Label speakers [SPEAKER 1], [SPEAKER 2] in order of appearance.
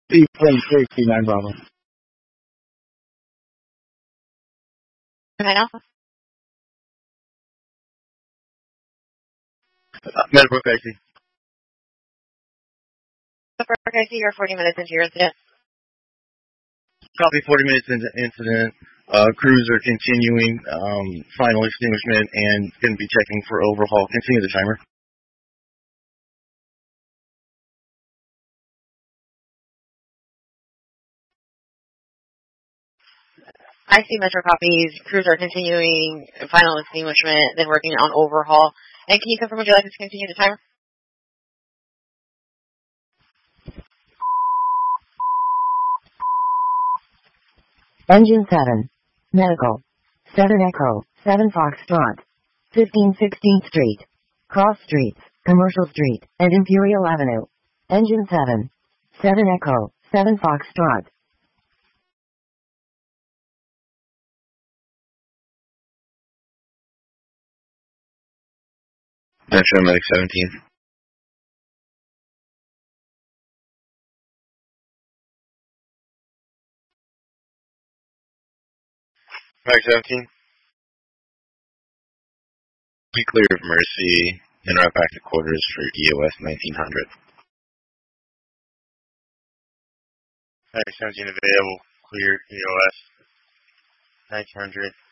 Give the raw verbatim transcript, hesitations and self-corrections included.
[SPEAKER 1] C one sixty nine Bravo.
[SPEAKER 2] Nine Alpha.
[SPEAKER 3] Uh, Meadowbrook I C.
[SPEAKER 2] Meadowbrook I C, you're forty minutes into your incident.
[SPEAKER 3] Copy, forty minutes into incident. Uh, crews are continuing um, final extinguishment and going to be checking for overhaul. Continue the timer.
[SPEAKER 2] I see Metro copies. Crews are continuing final extinguishment, then working on overhaul. And can you confirm, would you like us to continue the timer?
[SPEAKER 4] Engine seven. Medical. seven Echo. seven Foxtrot. fifteen sixteenth Street. Cross Streets. Commercial Street. And Imperial Avenue. Engine seven. seven Echo. seven Foxtrot.
[SPEAKER 3] Metro Medic seventeen. Medic seventeen. Be clear of Mercy and right back to quarters for E O S nineteen hundred. Medic seventeen available. Clear E O S nineteen hundred.